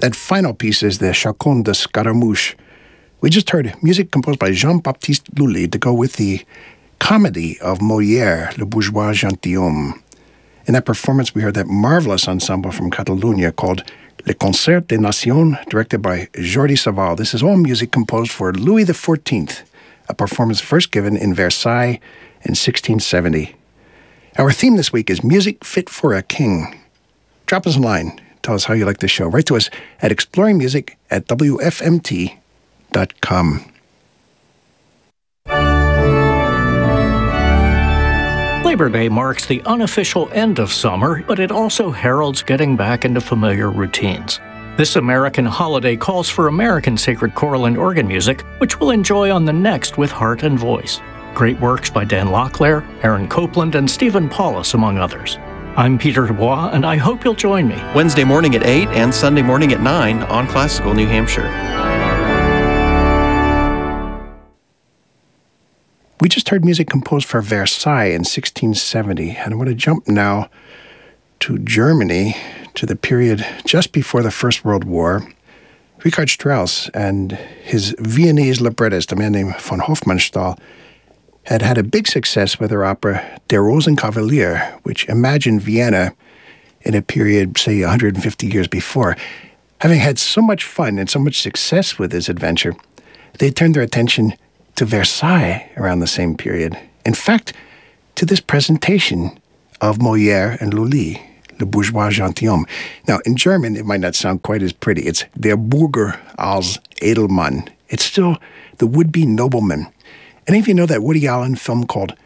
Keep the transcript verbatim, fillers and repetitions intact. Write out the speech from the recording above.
That final piece is the Chacon de Scaramouche. We just heard music composed by Jean-Baptiste Lully to go with the comedy of Molière, Le Bourgeois Gentilhomme. In that performance, we heard that marvelous ensemble from Catalonia called Le Concert des Nations, directed by Jordi Savall. This is all music composed for Louis the fourteenth, a performance first given in Versailles in sixteen seventy. Our theme this week is Music Fit for a King. Drop us a line. Tell us how you like the show. Write to us at exploringmusic at w f m t dot com. Labor Day marks the unofficial end of summer, but it also heralds getting back into familiar routines. This American holiday calls for American sacred choral and organ music, which we'll enjoy on the next with Heart and Voice. Great works by Dan Locklear, Aaron Copland, and Stephen Paulus, among others. I'm Peter Dubois, and I hope you'll join me. Wednesday morning at eight and Sunday morning at nine on Classical New Hampshire. We just heard music composed for Versailles in sixteen seventy, and I want to jump now to Germany, to the period just before the First World War. Richard Strauss and his Viennese librettist, a man named von Hofmannsthal, had had a big success with their opera Der Rosenkavalier, which imagined Vienna in a period, say, one hundred fifty years before. Having had so much fun and so much success with this adventure, they turned their attention to Versailles around the same period. In fact, to this presentation of Molière and Lully, Le Bourgeois Gentilhomme. Now, in German, it might not sound quite as pretty. It's Der Bürger als Edelmann. It's still the would-be nobleman. Any of you know that Woody Allen film called